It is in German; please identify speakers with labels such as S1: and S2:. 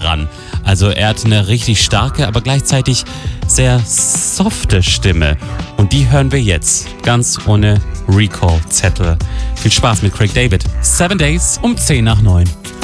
S1: dran. Also er hat eine richtig starke, aber gleichzeitig sehr softe Stimme. Und die hören wir jetzt, ganz ohne Recall-Zettel. Viel Spaß mit Craig David. 7 Days um 10 nach 9.